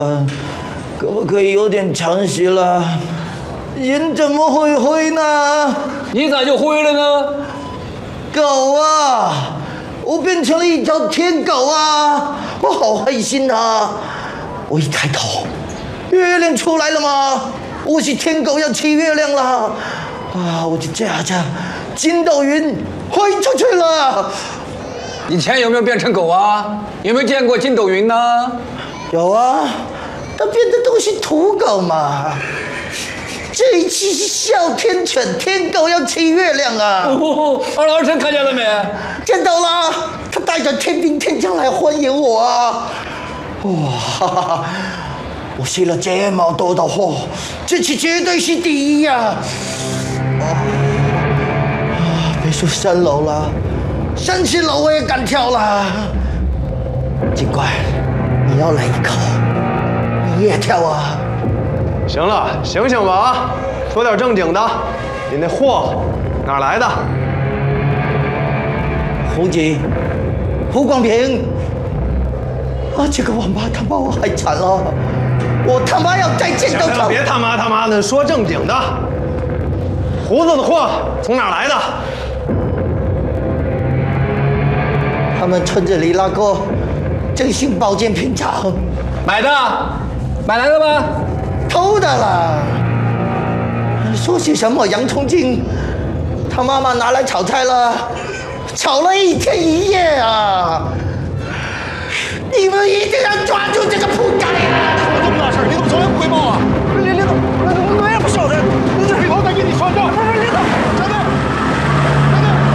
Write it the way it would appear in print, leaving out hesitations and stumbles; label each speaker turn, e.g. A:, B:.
A: 可不可以有点常识了？人怎么会灰呢？
B: 你咋就灰了呢？
A: 狗啊！我变成了一条天狗啊！我好开心啊！我一抬头，月亮出来了吗？我是天狗要骑月亮了啊！我就驾着筋斗云飞出去了。
B: 以前有没有变成狗啊？有没有见过筋斗云呢？
A: 有啊，它变的都是土狗嘛。这一期是哮天犬天狗要骑月亮啊！
B: 二老师看见了没？
A: 见到了，他带着天兵天将来欢迎我啊！哇，我卸了这么多的货，这次绝对是第一呀！别说3楼了，30楼我也敢跳了。警官，你要来一口，你也跳啊！
C: 行了，醒醒吧啊！说点正经的，你那货哪儿来的？
A: 胡锦、胡广平，啊，这个王八他把我害惨了，我他妈要再见到他！
C: 别他妈的，说正经的。胡子的货从哪儿来的？
A: 他们村子里那个振兴保健品厂
B: 买的，买来了吗？
A: 偷的啦！说是什么洋葱精，他妈妈拿来炒菜了，炒了1天1夜啊！你们一定要抓住这个铺盖啊！
C: 这么大事，你怎么从来不汇报啊？